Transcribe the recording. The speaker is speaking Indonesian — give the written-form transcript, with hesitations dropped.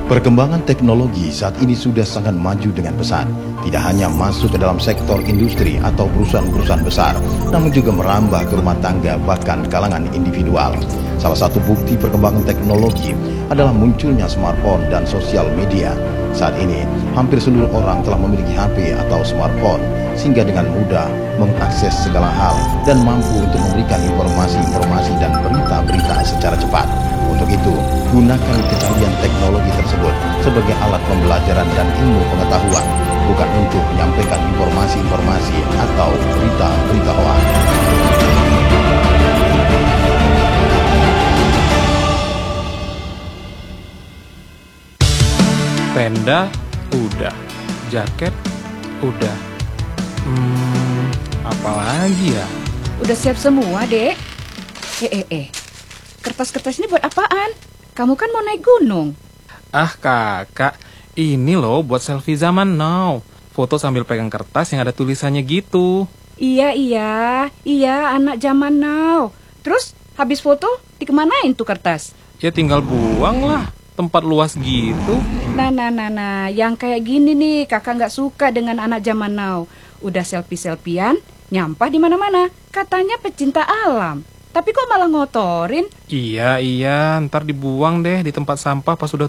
Perkembangan teknologi saat ini sudah sangat maju dengan pesat. Tidak hanya masuk ke dalam sektor industri atau perusahaan-perusahaan besar, namun juga merambah ke rumah tangga bahkan kalangan individual. Salah satu bukti perkembangan teknologi adalah munculnya smartphone dan sosial media. Saat ini, hampir seluruh orang telah memiliki HP atau smartphone, sehingga dengan mudah mengakses segala hal dan mampu untuk memberikan informasi-informasi dan berita-berita secara cepat. Untuk itu, gunakan kecanggihan teknologi tersebut sebagai alat pembelajaran dan ilmu pengetahuan, bukan untuk menyampaikan informasi-informasi atau berita-berita hoax. Tenda udah, jaket udah. Apalagi ya? Udah siap semua, Dek. Kertas-kertas ini buat apaan? Kamu kan mau naik gunung. Ah kakak, ini loh buat selfie zaman now. Foto sambil pegang kertas yang ada tulisannya gitu. Iya, anak zaman now. Terus habis foto dikemanain tuh kertas? Ya tinggal buang lah, tempat luas gitu. Nah, yang kayak gini nih kakak nggak suka dengan anak zaman now. Udah selfie-selfian, nyampah di mana-mana. Katanya pecinta alam. Tapi kok malah ngotorin? Iya, ntar dibuang deh di tempat sampah pas sudah